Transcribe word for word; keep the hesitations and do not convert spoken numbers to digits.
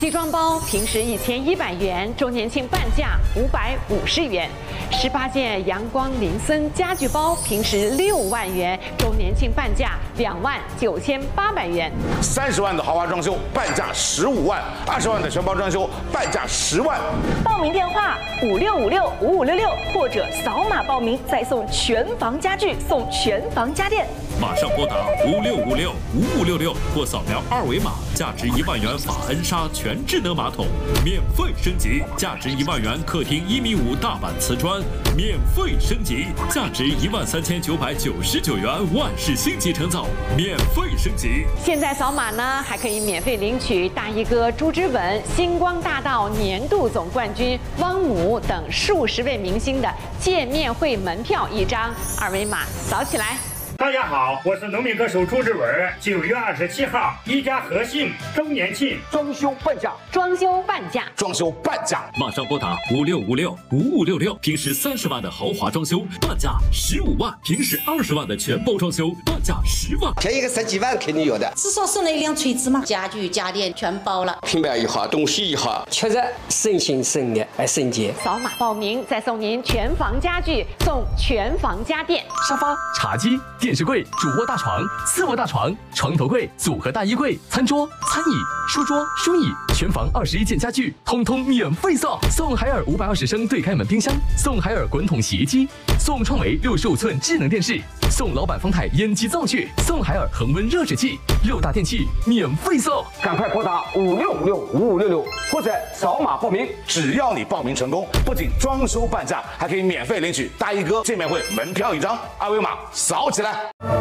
西装包平时一千一百元，周年庆半价五百五十元。十八件阳光林森家具包平时六万元，周年庆半价两万九千八百元。 三十万的豪华装修半价十五万，二十万的全包装修半价十万。 报名电话五六五六五五六六，或者扫码报名再送全房家具，送全房家电。 马上拨打五六五六五五六六或扫描二维码，价值一万元法恩莎全智能马桶免费升级，价值一万元客厅一米五大板瓷砖免费升级，价值一万三千九百九十九元万氏星级成造免费升级。 现在扫码呢，还可以免费领取大衣哥朱之文、星光大道年度总冠军汪姆等数十位明星的见面会门票一张，二维码扫起来。 大家好，我是农民歌手朱之文。九月二十七号，一家和信周年庆装修半价， 装修半价， 装修半价， 马上拨打五六五六五五六六，平时三十万的豪华装修半价十五万，平时二十万的全包装修半价十万， 便宜个十几万肯定有的， 至少送了一辆锤子嘛，家具家电全包了， 平板一好，东西一好，确实省心省力还省钱。 扫码报名，再送您全房家具，送全房家电， 沙发、茶几、电视柜、主卧大床、次卧大床、床头柜、组合大衣柜、餐桌、餐椅、书桌、书椅，全房二十一件家具，通通免费送。送海尔五百二十升对开门冰箱，送海尔滚筒洗衣机，送创维六十五寸智能电视，送老板方太烟机灶具，送海尔恒温热水器，六大电器免费送。 赶快拨打五六五六五五六六，或者扫码报名。只要你报名成功，不仅装修半价，还可以免费领取大衣哥见面会门票一张，二维码扫起来。